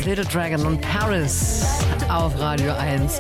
Little Dragon und Paris auf Radio 1.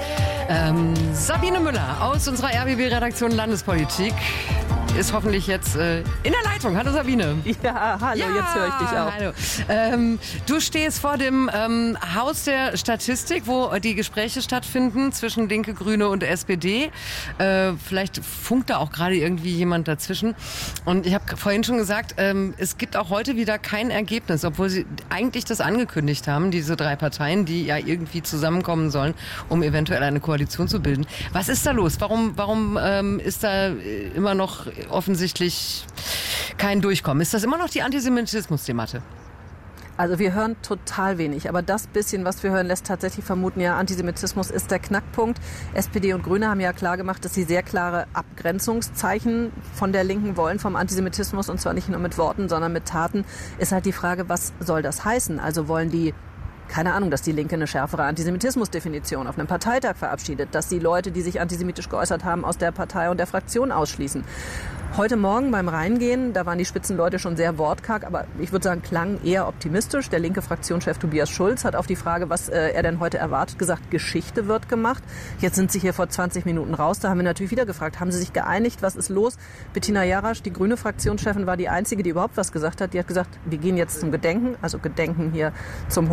Sabine Müller aus unserer RBB-Redaktion Landespolitik ist hoffentlich jetzt in der Leitung. Hallo Sabine. Ja, hallo, ja, jetzt höre ich dich auch. Hallo. Du stehst vor dem Haus der Statistik, wo die Gespräche stattfinden zwischen Linke, Grüne und SPD. Vielleicht funkt da auch gerade irgendwie jemand dazwischen. Und ich habe vorhin schon gesagt, es gibt auch heute wieder kein Ergebnis, obwohl sie eigentlich das angekündigt haben, diese drei Parteien, die ja irgendwie zusammenkommen sollen, um eventuell eine Koalition zu bilden. Was ist da los? Warum ist da immer noch offensichtlich kein Durchkommen? Ist das immer noch die Antisemitismus-Debatte? Also wir hören total wenig, aber das bisschen, was wir hören, lässt tatsächlich vermuten, ja, Antisemitismus ist der Knackpunkt. SPD und Grüne haben ja klar gemacht, dass sie sehr klare Abgrenzungszeichen von der Linken wollen, vom Antisemitismus, und zwar nicht nur mit Worten, sondern mit Taten. Ist halt die Frage, was soll das heißen? Also wollen die, keine Ahnung, dass die Linke eine schärfere Antisemitismusdefinition auf einem Parteitag verabschiedet, dass die Leute, die sich antisemitisch geäußert haben, aus der Partei und der Fraktion ausschließen. Heute Morgen beim Reingehen, da waren die Spitzenleute schon sehr wortkarg, aber ich würde sagen, klang eher optimistisch. Der linke Fraktionschef Tobias Schulz hat auf die Frage, was er denn heute erwartet, gesagt, Geschichte wird gemacht. Jetzt sind sie hier vor 20 Minuten raus. Da haben wir natürlich wieder gefragt, haben sie sich geeinigt, was ist los? Bettina Jarasch, die grüne Fraktionschefin, war die einzige, die überhaupt was gesagt hat. Die hat gesagt, wir gehen jetzt zum Gedenken, also Gedenken hier zum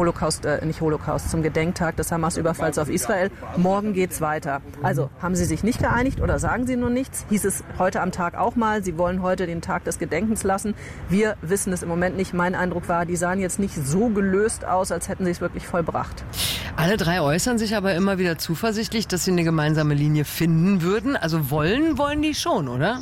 zum Gedenktag des Hamas-Überfalls auf Israel. Morgen geht's weiter. Also haben sie sich nicht geeinigt oder sagen sie nur nichts? Hieß es heute am Tag auch mal, sie wollen heute den Tag des Gedenkens lassen. Wir wissen es im Moment nicht. Mein Eindruck war, die sahen jetzt nicht so gelöst aus, als hätten sie es wirklich vollbracht. Alle drei äußern sich aber immer wieder zuversichtlich, dass sie eine gemeinsame Linie finden würden. Also wollen die schon, oder?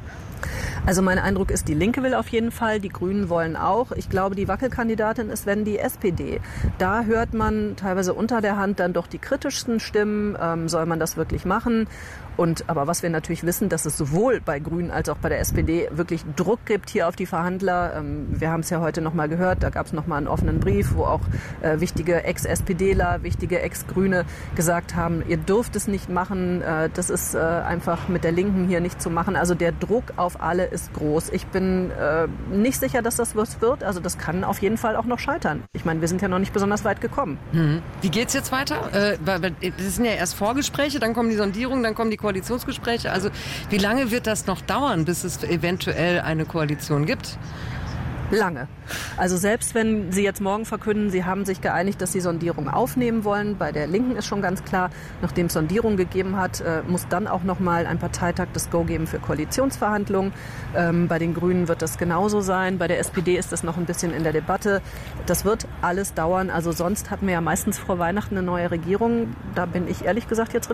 Also mein Eindruck ist, die Linke will auf jeden Fall, die Grünen wollen auch. Ich glaube, die Wackelkandidatin ist, wenn die SPD. Da hört man teilweise unter der Hand dann doch die kritischsten Stimmen. Soll man das wirklich machen? Aber was wir natürlich wissen, dass es sowohl bei Grünen als auch bei der SPD wirklich Druck gibt hier auf die Verhandler. Wir haben es ja heute nochmal gehört, da gab es nochmal einen offenen Brief, wo auch wichtige Ex-SPDler, wichtige Ex-Grüne gesagt haben, ihr dürft es nicht machen, das ist einfach mit der Linken hier nicht zu machen. Also der Druck auf alle ist groß. Ich bin nicht sicher, dass das was wird. Also das kann auf jeden Fall auch noch scheitern. Ich meine, wir sind ja noch nicht besonders weit gekommen. Wie geht's jetzt weiter? Das sind ja erst Vorgespräche, dann kommen die Sondierungen, dann kommen die Koalitionsgespräche. Also wie lange wird das noch dauern, bis es eventuell eine Koalition gibt? Lange. Also selbst wenn Sie jetzt morgen verkünden, Sie haben sich geeinigt, dass Sie Sondierung aufnehmen wollen, bei der Linken ist schon ganz klar, nachdem es Sondierung gegeben hat, muss dann auch noch mal ein Parteitag das Go geben für Koalitionsverhandlungen. Bei den Grünen wird das genauso sein. Bei der SPD ist das noch ein bisschen in der Debatte. Das wird alles dauern. Also sonst hatten wir ja meistens vor Weihnachten eine neue Regierung. Da bin ich ehrlich gesagt jetzt